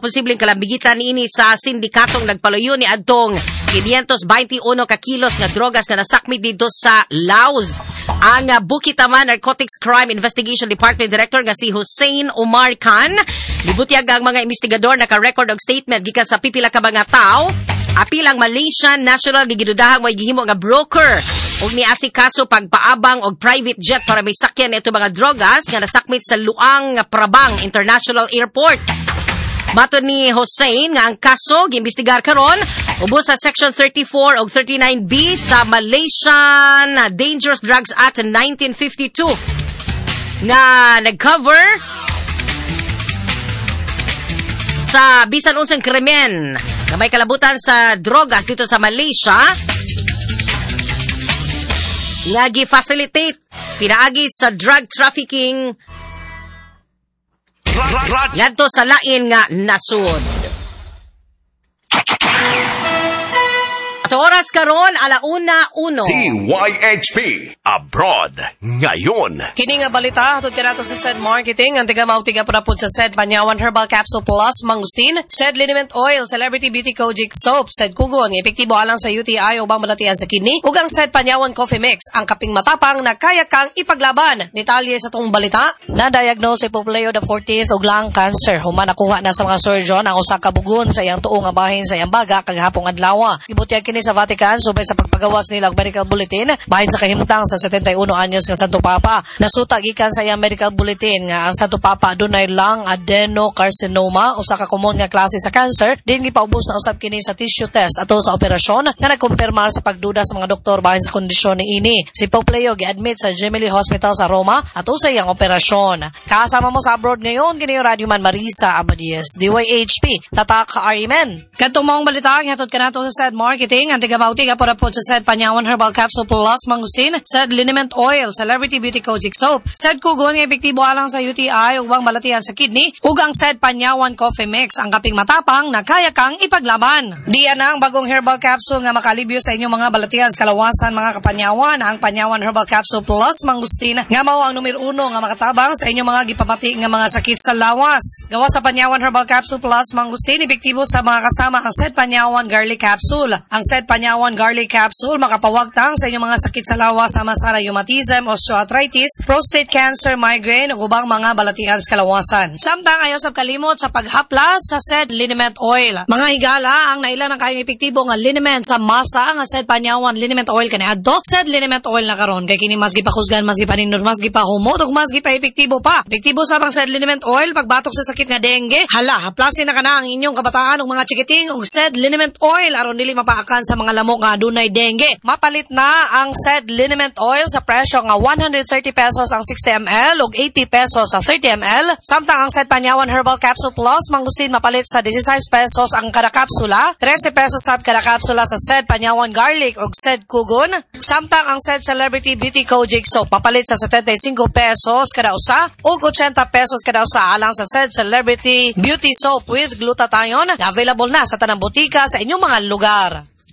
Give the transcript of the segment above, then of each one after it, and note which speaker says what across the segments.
Speaker 1: posibleng kalambigitan ini sa sindikatong nagpaluyo ni adtong 521 ka kilos nga drogas nga nasakmit dito sa Laos. Ang Bukitaman Narcotics Crime Investigation Department Director nga si Hussein Omar Khan gibutyag ang mga investigador naka-record og statement gikan sa pipila ka mga tao. Apil ang Malaysian national gigidudahang may gihimo nga broker ug niasikaso pagpaabang og private jet para may sakyan ito mga drogas nga nasakmit sa Luang Prabang International Airport. Matod ni Hussein nga ang kaso giimbestigar karon ubos sa Section 34 ug 39B sa Malaysian Dangerous Drugs Act 1952 nga nag-cover sa bisan unsang krimen na may kalabutan sa drogas dito sa Malaysia nga gi-facilitate pinaagi sa drug trafficking ngadto sa lain nga nasud. At oras karon 1:01.
Speaker 2: DYHP Abroad ngayon.
Speaker 3: Kini nga balita hatod kanato sa SED Marketing ang tiga pud sa SED Panyawan Herbal Capsule Plus Mangustin, SED Liniment Oil, Celebrity Beauty Kojic Soap, SED Kugon, epektibo alang sa UTI o bang malatian sa kidney, ug ang SED Panyawan Coffee Mix, ang kaping matapang na kaya kang ipaglaban. Detalye sa tong balita, na-diagnose si Popleo the 14th og lung cancer. Human nakuha na sa mga surgeon ang usa ka bugon sa iyang tuong nga bahin sa iyang baga kagahapong adlaw. Gibutyag kini sa Vatican subay sa pagpagawas nila og medical bulletin bahin sa kahimtang sa 71 anyos nga Santo Papa. Nasuta gikan sa iyang medical bulletin nga ang Santo Papa adunay lung adenocarcinoma, usa ka common nga klase sa cancer. Din gipaubos na usab kini sa tissue test ato sa operasyon nga nagkumpirmar sa pagduda sa mga doktor bahin sa kondisyon niini. Si Popleo gi-admit sa Gemelli Hospital sa Roma ato sa iyang operasyon. Kasama mo sa abroad ngayon kini Radio Man Marisa Abadies, DYHP Tatak Arimen. Kadtong maong balita hatod kanato sa SED Marketing ang tiga para po sa SED Panyawan Herbal Capsule Plus Mangustin, SED Liniment Oil, Celebrity Beauty Kojic Soap, SED Kugon nga epektibo alang sa UTI ug bang malatian sa kidney, ug ang SED Panyawan Coffee Mix, ang kaping matapang na kaya kang ipaglaban. Diyan ang bagong herbal capsule nga makalibyo sa inyong mga balatian sa kalawasan mga kapanyawan, ang Panyawan Herbal Capsule Plus Mangustin nga mao ang numero 1 nga makatabang sa inyong mga gipamati nga mga sakit sa lawas. Gawa sa Panyawan Herbal Capsule Plus Mangustin, epektibo sa mga kasama ang SED Panyawan Garlic Capsule. Ang SED Panyawan Garlic Capsule makapawagtang sa inyong mga sakit sa lawas sama sa rheumatism, osteoarthritis, prostate cancer, migraine ug ubang mga balatian sa kalawasan. Samtang ayaw sab kalimot sa paghaplas sa SED Liniment Oil. Mga higala ang nailan ang kayong epektibo nga liniment sa masa nga SED Panyawan Liniment Oil kaniadto. SED Liniment Oil na karon kay kini mas gipakusgan, mas gipanindot, mas gipahumot ug mas gipa-epektibo pa. Epektibo sa pang SED Liniment Oil pagbatok sa sakit nga dengue. Hala, haplasin na kana ang inyong kabataan ug mga chikiting ug SED Liniment Oil aron dili mapaakan sa mga lamok nga dunay dengue. Mapalit na ang SED Liniment Oil sa presyo nga 130 pesos ang 60 ml ug 80 pesos ang 30 ml. Samtang ang SED Panyawan Herbal Capsule Plus Mangustin mapalit sa 16 pesos ang kada kapsula, 13 pesos sab kada kapsula sa SED Panyawan Garlic ug SED Kugon. Samtang ang SED Celebrity Beauty Kojic Soap mapalit sa 75 pesos kada usa ug 80 pesos kada usa alang sa SED Celebrity Beauty Soap with glutathione nga available na sa tanang botika sa inyong mga lugar.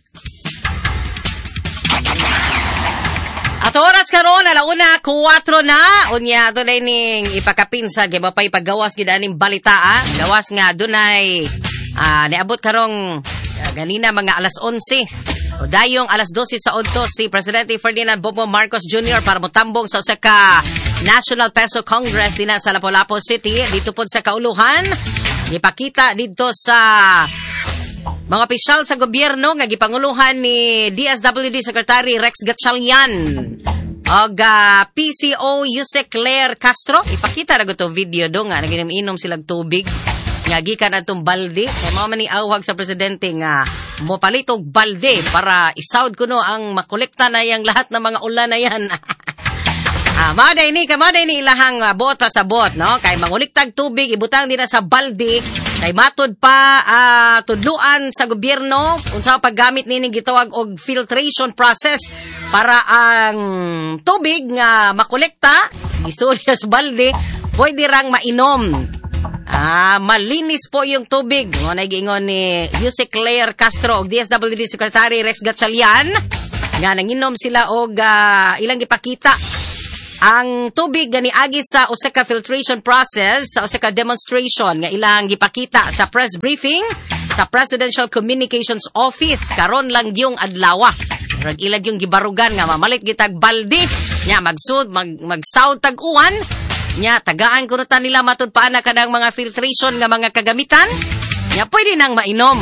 Speaker 1: At oras karon 1:04 na unya dunay ning ipakapinsa kay mapay paggawas gid aning balita gawas nga dunay niabot karong ganina mga alas 11 o dayong alas 12 sa udto si Presidente Ferdinand Bongbong Marcos Jr. para motambong sa usa ka National Peso Congress dinha sa Lapu-Lapu City dito pod sa kauluhan ipakita dito sa mga opisyal sa gobyerno nga gipanguluhan ni DSWD Secretary Rex Gatchalian og PCO Yusek Claire Castro. Ipakita ra to video do nga naginom-inom silang tubig nga gikan atong balde kay mao man ni awhag sa presidente nga mopalit og balde para isawd kuno ang makolekta na yang lahat ng mga ulan na yan. Maday ni ilahang buot pa sa buot, no? Kay manguliktag tubig, ibutang din na sa balde, kay matod pa tudluan sa gobyerno, unsa paggamit nini gitawag og filtration process para ang tubig nga makolekta, isulya sa balde, pwede rang mainom. Malinis po yung tubig. Nagiingon ni Yusek Claire Castro og DSWD Secretary Rex Gatchalian nga nanginom sila og ilang gipakita ang tubig gani agi sa usa ka filtration process sa usa ka demonstration nga ilang gipakita sa press briefing sa Presidential Communications Office karon lang yung adlaw. Rag ilag yung gibarugan nga mamalit gitag balde nya magsaud tag uwan nya tagaan kuno ta nila matud paana kadang mga filtration nga mga kagamitan nya pwede nang mainom.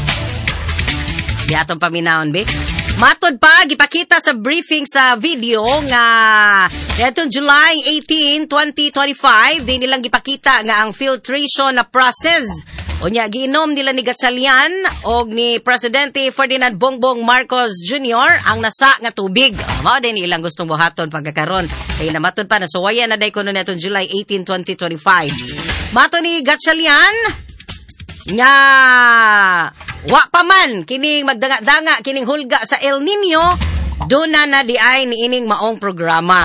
Speaker 1: Di atong paminahon be. Matod pa, gipakita sa briefing sa video nga etong July 18, 2025, di nilang gipakita nga ang filtration na process. O niya, giinom nila ni Gatchalian o ni Presidente Ferdinand Bongbong Marcos Jr. ang nasa nga tubig. Mao din ilang gustong buhaton pagkakaroon. Kaya namatod pa, nasuwayan na day ko nun etong July 18, 2025. Mato ni Gatchalian nga wa pa man kining magdanga-danga kining hulga sa El Nino duna na di ay ni ining maong programa.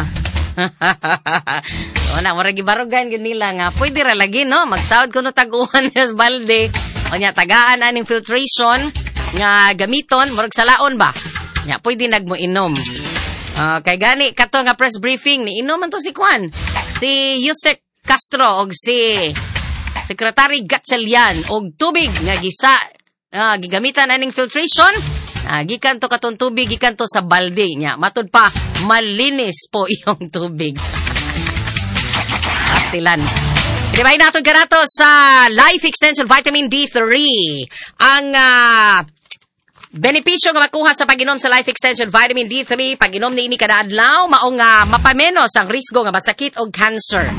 Speaker 1: O na murag gibarugan gid nila nga pwede ra lagi no magsaud kuno tag-uwan sa balde o nya tagaan aning filtration nga gamiton murag salaon ba nya pwede nagmoinom. Kay gani kato nga press briefing ni inom man to si Juan si Yusek Castro og si Secretary Gatchalian og tubig nga gisa gigamitan aning filtration gikan to katong tubig gikan to sa balde nya matud pa malinis po yung tubig. Astilan. Diba natin kanato sa Life Extension Vitamin D3 ang benepisyo nga makuha sa pag-inom sa Life Extension Vitamin D3 pag-inom ni ini kada adlaw mao nga mapamenos ang risgo nga masakit og cancer.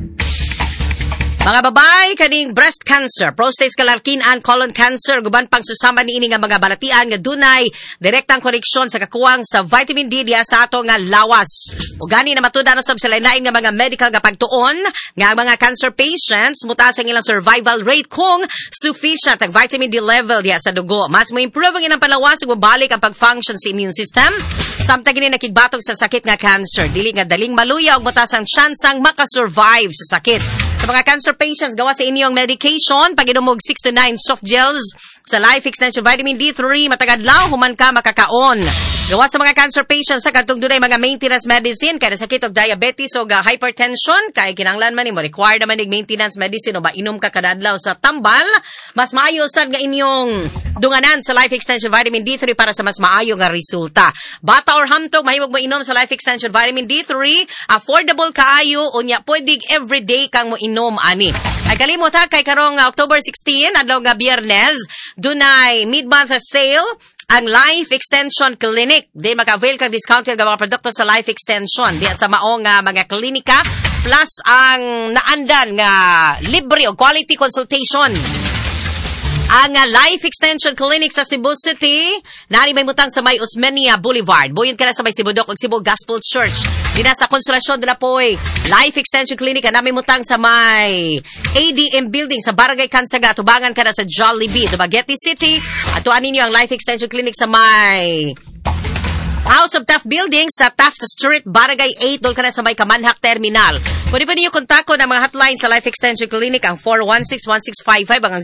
Speaker 1: Mga babae, kaning breast cancer, prostate kalarkin-an, colon cancer, guban pang susama ni ini nga mga balatian nga dunay direktang koneksyon sa kakuwang sa vitamin D diya sa ato nga lawas. O gani na matudano sa lain-lain nga mga medical nga pagtuon nga ang mga cancer patients mutaas ang ilang survival rate kung sufficient ang vitamin D level diya sa dugo. Mas mo improve ang ilang palawas ug mabalik ang pag-function sa immune system. Samtang gini nakigbatog sa sakit nga cancer, dili nga daling maluya og mataas ang tsansang makasurvive sa sakit. Sa mga cancer patients, gawa sa inyong medication, pag-inom og 6 to 9 soft gels sa Life Extension Vitamin D3, matagadlaw, human ka makakaon. Gawa sa mga cancer patients, sa katong dunay mga maintenance medicine, kaya sakit og diabetes o hypertension, kaya kinanglan man mo, required naman ng maintenance medicine o mainom ka kadadlaw sa tambal, mas maayo sad nga inyong dunganan sa Life Extension Vitamin D3 para sa mas maayo nga resulta. Bata or hamtog, mahimog mo inom sa Life Extension Vitamin D3, affordable kaayo, unya pwedeng everyday kang mo inom ani. Ay kalimot ha, kay karong October 16, adlaw nga Biyernes, dunay mid-month sale ang Life Extension Clinic. Di maka-avail kang discount kang mga produkto sa Life Extension. Di sa maong mga klinika plus ang naandan nga libre o quality consultation. Ang Life Extension Clinic sa Cebu City, nari may mutang sa may Osmeña Boulevard. Buyon ka na sa may Sibudok o Cebu Gospel Church. Dina sa Consolacion de la Poy, Life Extension Clinic, nami mutang sa may ADM Building sa Barangay Kansaga. Tubangan ka na sa Jollibee, Dumaguete City. At tuan ninyo ang Life Extension Clinic sa may House of Taft Building sa Taft Street, Barangay 8, doon ka na sa may Kamanhak Terminal. Pwede pa ninyo kontakto ng mga hotline sa Life Extension Clinic, ang 416-1655, ang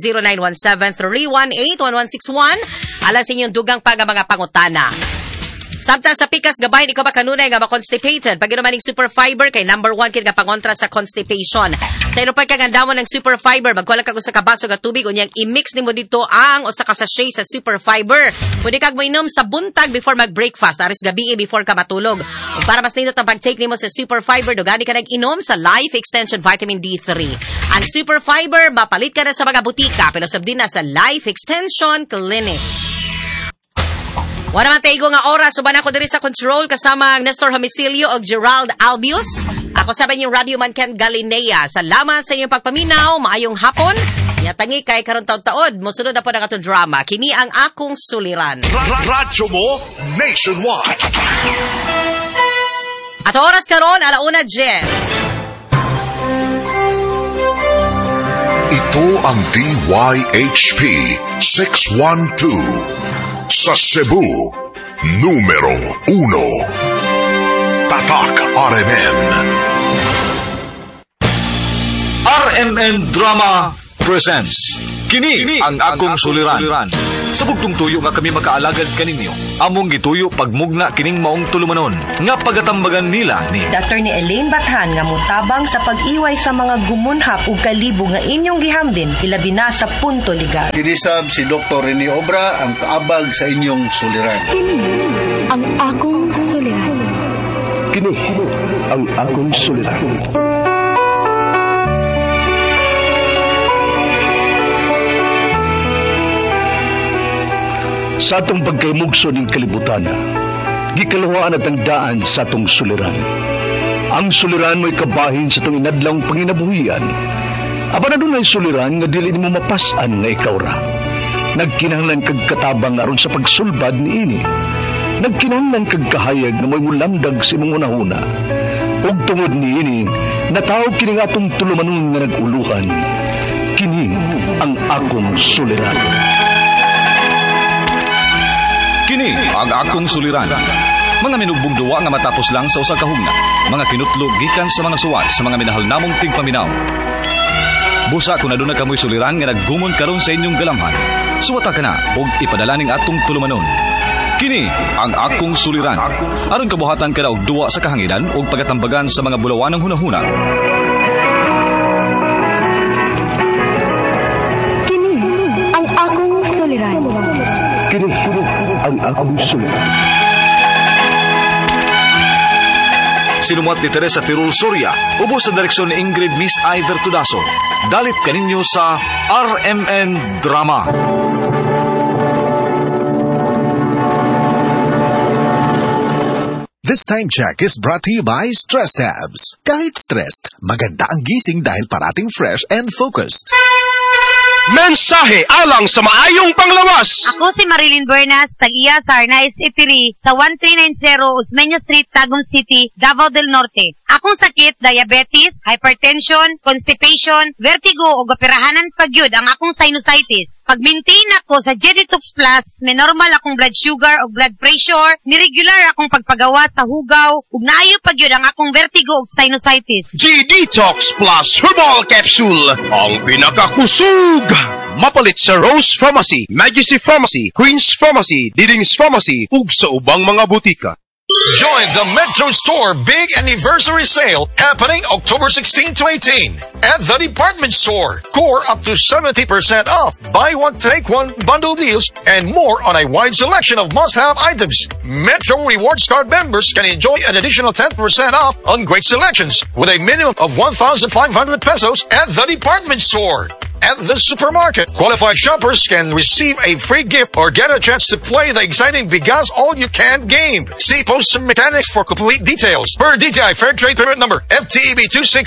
Speaker 1: 0917-318-1161. Alam sa inyong dugang pa nga mga pangutana. Samtang sa pikas gabahin, ikaw ba kanunay nga ma-constipated? Pag inumaning super fiber, kay number 1 kin nga pangontra sa constipation. Sa ino pa kagandamon ng super fiber, magkuhala kag usa ka baso nga tubig, unyang i-mix nimo dito ang usa ka sachet sa super fiber. Pwede kag moinom sa buntag before mag-breakfast, aris gabi before ka matulog. Ug para mas nindot ang pag-take nimo sa super fiber, dugani ka nag-inom sa Life Extension Vitamin D3. Ang super fiber, mapalit ka na sa mga butika, pero sabdin na sa Life Extension Clinic. Wala man taigo nga oras, suban ako diri sa control kasama ang Nestor Homicilio o Gerald Albius. Ako sabi niyong Radio Man Ken Galinea. Salamat sa inyong pagpaminaw, maayong hapon. Yatangi kay karon taod-taod, mosunod na po ng atong drama. Kini ang akong suliran.
Speaker 2: Radyo mo nationwide.
Speaker 1: At oras karon, 1:10.
Speaker 2: Ito ang DYHP 612. Sa Cebu, numero 1. Tatak RMN.
Speaker 4: RMN Drama presents Kini ang akong suliran. Sa bugtong tuyo nga kami makaalagad kaninyo. Among gituyo pagmugna kining maong tulumanon nga pagatambagan nila ni
Speaker 5: Dr. ni Elaine Bathan nga mutabang sa pag-iway sa mga gumunhap ug kalibo nga inyong gihambin ilabi na sa punto legal.
Speaker 6: Kinisab si Dr. Rene Obra ang kaabag sa inyong suliran.
Speaker 7: Kini ang akong suliran.
Speaker 8: Kini ang akong suliran. Sa atong pagkaymugso ng kalibutan, gikalawaan at ang daan sa atong suliran. Ang suliran mo'y kabahin sa itong inadlang panginabuhian. Aba na doon ay suliran nga dili mo mapasan nga ikaw ra. Nagkinahanglan kag katabang aron sa pagsulbad ni ini. Nagkinahanglan kag kahayag na mo'y mulamdag sa imong unahuna. Ug tungod ni ini, natawag kini nga atong tulumanon nga naguluhan. Kini ang akong suliran.
Speaker 4: Kini ang akong suliran. Mga minugbong duwa nga matapos lang sa usa ka hugna. Mga kinutlog gikan sa mga suwat sa mga minahal namong tigpaminaw. Busa kung aduna kamoy suliran nga naggumon karon sa inyong galamhan. Suwata ka na ug ipadala ning atong tulumanon. Kini ang akong suliran. Aron kabuhatan ka na og duwa sa kahanginan ug pagatambagan sa mga bulawan ng hunahuna.
Speaker 7: Kini ang akong suliran.
Speaker 8: Kini ang akong suliran.
Speaker 4: Sinumat ni Teresa Tirul Soria, ubos sa direksyon ni Ingrid Miss Iver Tudaso. Dalit kaninyo sa RMN Drama.
Speaker 2: This time check is brought to you by Stress Tabs. Kahit stressed, maganda ang gising dahil parating fresh and focused.
Speaker 8: Mensahe alang sa maayong panglawas.
Speaker 9: Ako si Marilyn Buenas, tag-iya sa Arnaiz Eatery sa 1390 Osmeña Street, Tagum City, Davao del Norte. Akong sakit, diabetes, hypertension, constipation, vertigo o gapirahanan pagyud ang akong sinusitis. Pag-maintain ako sa G-Detox Plus, may normal akong blood sugar o blood pressure, niregular akong pagpagawa sa hugaw, ug naayo pagyud ang akong vertigo o sinusitis.
Speaker 8: G-Detox Plus Herbal Capsule, ang pinakakusog. Mapalit sa Rose Pharmacy, Majesty Pharmacy, Queen's Pharmacy, Diding's Pharmacy, ug sa ubang mga butika.
Speaker 2: Join the Metro Store Big Anniversary Sale happening October 16 to 18 at the department store. Core up to 70% off. Buy one, take one bundle deals and more on a wide selection of must-have items. Metro Rewards Card members can enjoy an additional 10% off on great selections with a minimum of 1,500 pesos at the department store. At the supermarket, qualified shoppers can receive a free gift or get a chance to play the exciting Bigas All-You-Can game. See Post Mechanics for complete details. Per DTI Fair Trade Permit Number FTEB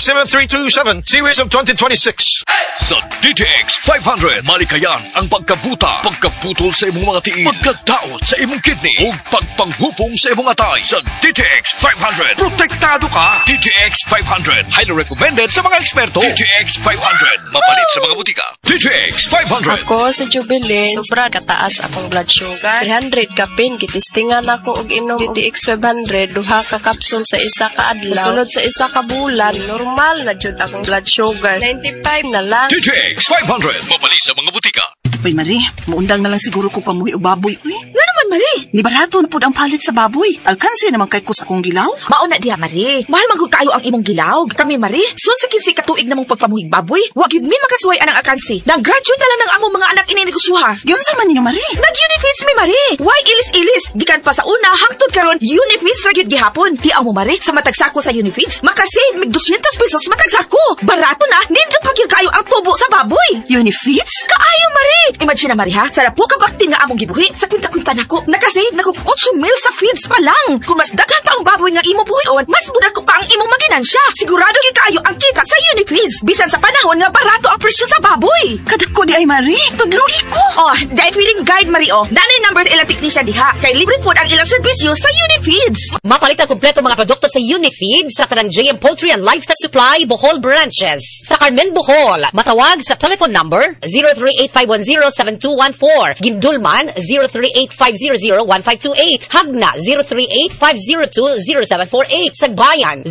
Speaker 2: 267327, Series of 2026.
Speaker 10: Sa DTX 500, malikayan ang pagkabuta, pagkaputol sa imong mga tiil, pagkadaot sa imong kidney, ug pagpanghupong sa imong atay. Sa DTX 500, protektado ka. DTX 500, highly recommended sa mga eksperto. DTX 500, mapalit sa mga butika. DTX 500.
Speaker 3: Ako sa Jubilee, sobra kataas akong blood sugar. 300 kapin, kitistingan ako og inom DTX 500, duha ka kapsul sa isa ka adlaw. Sunod sa isa ka bulan, normal na jud akong blood sugar. 95 na lang.
Speaker 10: DTX 500, mapalit sa mga butika.
Speaker 11: Uy, Marie, maundang na lang siguro ko pamuhi o baboy. Uy, nga naman, Marie. Ni barato na po ang palit sa baboy. Alkansi naman kay kus akong gilaw.
Speaker 5: Mauna diha, Marie. Mahal magod kayo ang imong gilaw. Kami, Marie, susikin si katuig namong pagpamuhig baboy. Wag yun mi makasuway anang akansi. Nag-graduate na lang ng among mga anak ininegosyoha.
Speaker 11: Yun sa man niyo, Marie.
Speaker 5: Nag-Unifeeds mi, Marie. Why ilis-ilis? Gikan pa sa una, hangtod karon Unifeeds ra gyud gihapon. Hiaw mo, Marie, sa matagsako sa Unifeeds, makasave mig 200 pesos matagsako. Barato na, nindot pa gyud kayo ang tubo sa baboy.
Speaker 11: Unifeeds?
Speaker 5: Kaayo, Marie. Imagine na, Marie, ha? Sa po ka bakti nga among gibuhi, sa kwinta-kwinta nako, nakasave na kong 8 mil sa feeds pa lang. Kung mas daghan pa ang baboy nga imo buhion, mas budak ko pa ang imong maginansya. Sigurado gyud kayo ang kita sa Unifeeds. Bisan sa panahon nga barato ang presyo sa baboy.
Speaker 11: Kadako di ay, Marie. Tudlo ko.
Speaker 5: Oh, dahil feeling guide, Mario. Nanay numbers ilang technician diha. Kay libre po ang ilang serbisyo sa Unifeeds.
Speaker 12: Mapalit ang kompleto mga produkto sa Unifeed sa kanang JM Poultry and Livestock Supply, Bohol branches. Sa Carmen, Bohol, matawag sa telephone number 038-510-7214. Gindulman, 038-500-1528. Hagna, 038-502-0748. Sagbayan,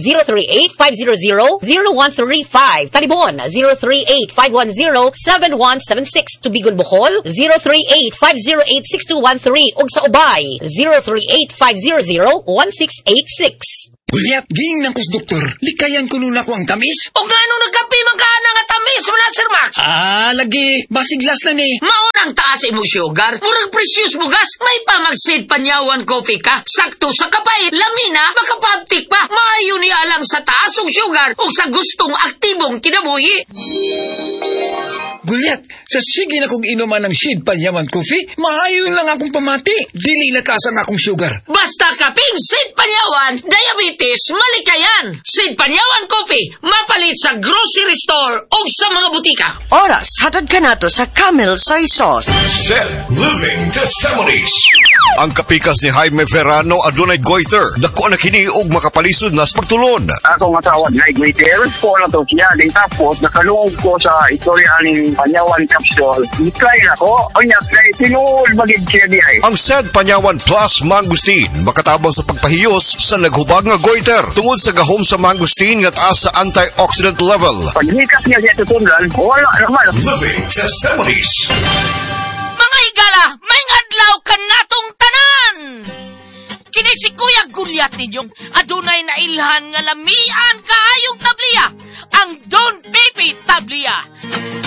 Speaker 12: 038-500-0135. Talibon, 038-510-7176. Tubigon, Bohol, 038-508-6213. Ug sa Ubay, 038-500-1686.
Speaker 13: Ulyat, ging ng kus doktor, likayan ko nun ako ang tamis.
Speaker 14: O nga nung nagkapi magkana nga tamis mo na, Sir Max?
Speaker 13: Lagi, basiglas na ni.
Speaker 14: Maunang taas imong sugar, murag precious mo gas, may pamagsid panyawan coffee ka. Sakto sa kapay, lamina, makapabtik pa. Maayo ni alang sa taas og sugar o sa gustong aktibong kinabuhi.
Speaker 13: Gulyat, sa sige na kong inuman ng Sid Panyawan Coffee, maayon lang akong pamati. Dili lakasan akong sugar.
Speaker 14: Basta kaping Sid Panyawan, diabetes, malikayan. Sid Panyawan Coffee, mapalit sa grocery store o sa mga butika.
Speaker 15: Oras, hatad ka na to sa Camel Soy Sauce.
Speaker 2: Sed Living Testimonies. Ang kapikas ni Jaime Verano adunay goiter. Dako na kini og makapalisod na sa pagtulon.
Speaker 16: Akong asawa na goiter, ko na to siya. Din tapos, nakalungog ko sa istorya ni Panyawan Capsule. I-try na ko. O niya, kaya tinuol magig siya di ay.
Speaker 2: Ang Sed Panyawan Plus Mangustin makatabang sa pagpahiyos sa naghubag nga goiter tungod sa gahom sa mangustin nga taas sa antioxidant level.
Speaker 16: Pag hikas niya siya tutundan, wala naman.
Speaker 2: Living Testimonies.
Speaker 14: Mga higala, may adlaw ka natong tanan! Kini si Kuya Gulyat ninyong adunay na ilhan nga lamian kaayong